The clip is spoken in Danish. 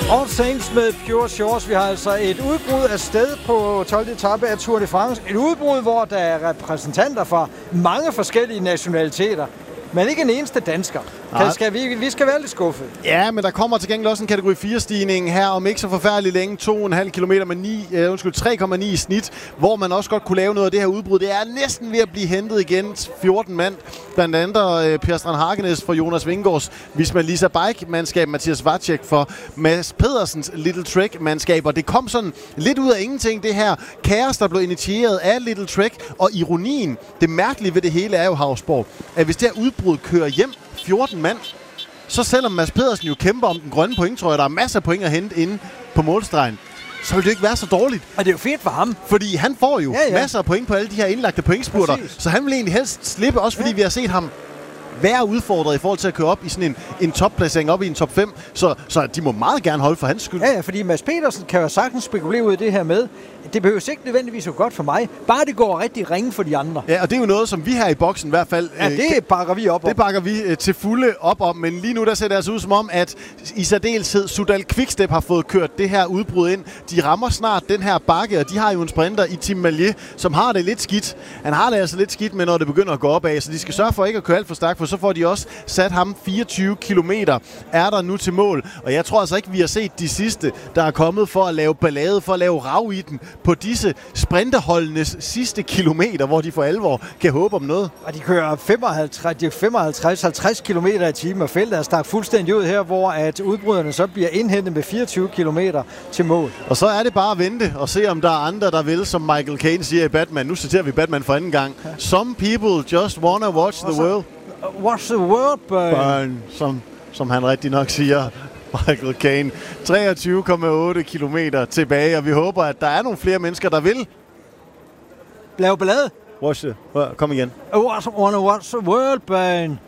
All Saints med Pure Shores. Vi har altså et udbrud af sted på 12. etape af Tour de France. Et udbrud, hvor der er repræsentanter fra mange forskellige nationaliteter. Men ikke en eneste dansker. Vi skal være lidt skuffet. Ja, men der kommer til gengæld også en kategori 4-stigning her om ikke så forfærdeligt længe. 2,5 km med 3,9 i snit, hvor man også godt kunne lave noget af det her udbrud. Det er næsten ved at blive hentet igen. 14 mand, blandt andet Per Strand Hagenes for Jonas Vingegaards Visma Lease Bike-mandskab, Mathias Vacek for Mads Pedersens Little Trek-mandskab. Og det kom sådan lidt ud af ingenting, det her kaos, der blev initieret af Little Trek. Og ironien, det mærkelige ved det hele er jo, Havsborg, at hvis det her udbrud kører hjem 14 mand, så selvom Mads Pedersen jo kæmper om den grønne point, tror jeg, der er masser af point at hente inde på målstregen, så vil det ikke være så dårligt. Og det er jo fedt for ham. Fordi han får jo masser af point på alle de her indlagte pointspurter. Præcis. Så han vil egentlig helst slippe, også fordi vi har set ham være udfordret i forhold til at køre op i sådan en topplacering, op i en top 5. Så de må meget gerne holde for hans skyld. Ja, fordi Mads Pedersen kan jo sagtens spekulere ud i det her med. Det behøver ikke nødvendigvis jo godt for mig. Bare det går rigtig ringe for de andre. Ja, og det er jo noget, som vi her i boksen i hvert fald... Ja, det bakker vi op om. Det bakker vi til fulde op om. Men lige nu der ser det altså ud som om, at i særdeleshed Soudal Quickstep har fået kørt det her udbrud ind. De rammer snart den her bakke, og de har jo en sprinter i Tim Mallier, som har det lidt skidt. Han har det altså lidt skidt med, når det begynder at gå opad. Så de skal sørge for ikke at køre alt for stærkt, for så får de også sat ham 24 kilometer. Er der nu til mål. Og jeg tror altså ikke, vi har set de sidste, der er kommet for at lave ballade, for at lave rav i den på disse sprinterholdenes sidste kilometer, hvor de for alvor kan håbe om noget. Og de kører 55-50 km i timen, og feltet er stakt fuldstændig ud her, hvor at udbryderne så bliver indhentet med 24 km til mål. Og så er det bare at vente og se, om der er andre, der vil, som Michael Caine siger i Batman. Nu citerer vi Batman for anden gang. Some people just wanna watch the world. Watch the world burn. Som han rigtig nok siger, Michael Caine. 23,8 kilometer tilbage, og vi håber, at der er nogle flere mennesker, der vil lave ballade. Kom igen. Watch the world burn.